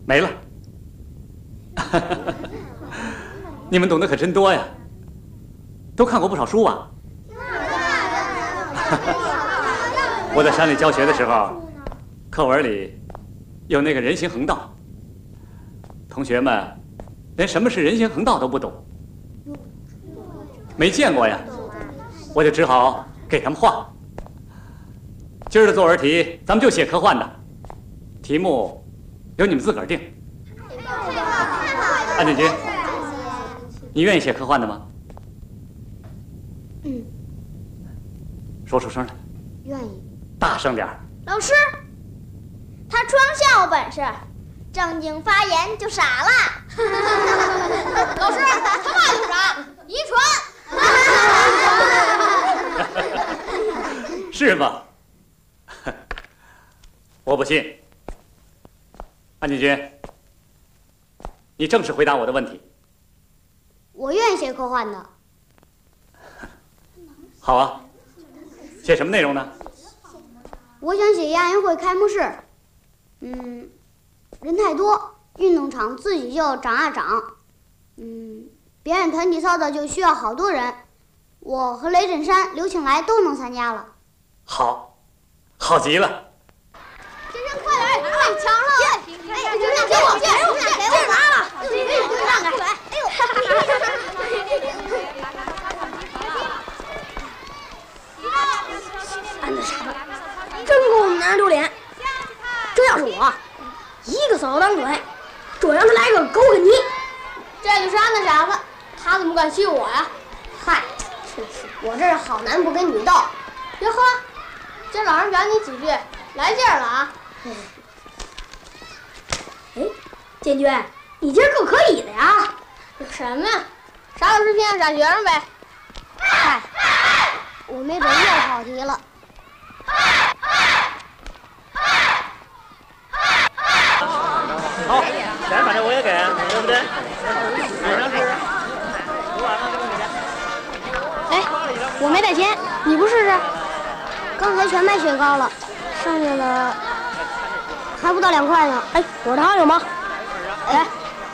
没了。你们懂得可真多呀，都看过不少书啊。我在山里教学的时候，课文里有那个人行横道，同学们连什么是人行横道都不懂，没见过呀，我就只好给他们画。今儿的作文题咱们就写科幻的，题目由你们自个儿定。安建军，你愿意写科幻的吗？ 嗯。 说出声来。 愿意。 大声点儿。 老师，他装笑有本事，正经发言就傻了。老师，他嘛就傻，遗传。是吗？我不信。安建军，你正式回答我的问题。 我愿意写科幻的。 好啊，写什么内容呢？ 我想写亚运会开幕式。人太多，运动场自己就长啊长。表演团体操的就需要好多人，我和雷震山、刘庆来都能参加了。 好，好极了。 先生，快点！太强了！给我拿了！让开！哎呦！ 安子傻子，真给我们男人丢脸！这要是我，一个扫当嘴，就让他来个狗啃泥。 这就是安子傻子，他怎么敢欺负我呀？嗨，真是我这是好男不跟女斗。别喝，今儿老师讲你几句，来劲儿了啊！ 哎，建军，你今儿够可以的呀！ 有什么呀？傻老师偏向傻学生呗。嗨，我没准又跑题了。 好，钱反正我也给，对不对？马上是。 哎，我没带钱，你不试试？刚才全买雪糕了，剩下的还不到2块呢。 哎，果糖有吗？ 来，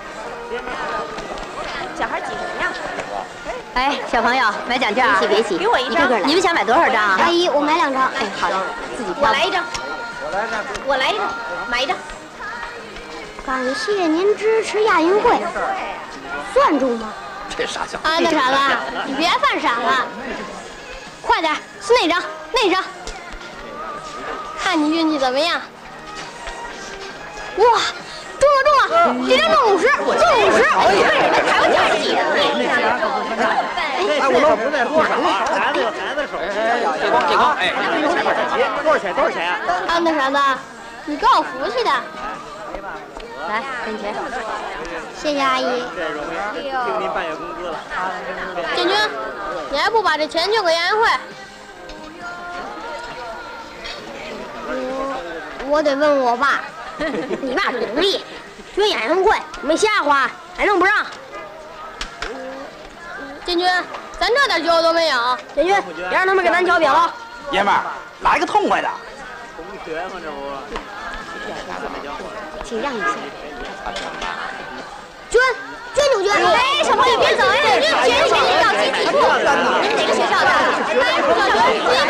小孩挤什么呀？ 哎，小朋友买奖券啊！别洗， 给我一张。 你们想买多少张啊？ 阿姨，我买2张。 哎，好的，自己挑。 我来一张。我来一张，买一张。 感谢您支持亚运会，算中吗？ 这傻小子！ 安子傻子，你别犯傻了，快点，是那张，那张。看你运气怎么样？哇，中了，这张中50，中50！ 还有奖几的？ 哎，我老不在多少？孩子有孩子手。给光！哎，多少钱呀？ 安子傻子，你够有福气的。 来，给你钱。 谢谢阿姨。 这容易，听您半月工资了。 建军，你还不把这钱捐给亚运会？我得问我爸。 你爸是努力，捐亚运会没瞎花，还能不让？ 建军，咱这点酒都没有。 建军，别让他们给咱交表了。 爷们儿，来个痛快的。 同学嘛，这不。 请让一下。 捐就捐！哎，小朋友别走！哎，捐要集体。哪个学校的？